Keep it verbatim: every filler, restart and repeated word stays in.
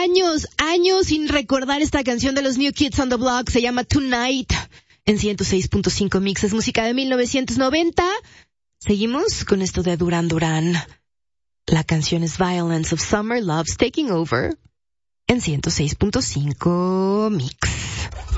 años, años sin recordar esta canción de los New Kids on the Block. Se llama Tonight en ciento seis punto cinco Mix. Es música de mil novecientos noventa. Seguimos con esto de Duran Duran. La canción es Violence of Summer Love's Taking Over en ciento seis punto cinco Mix.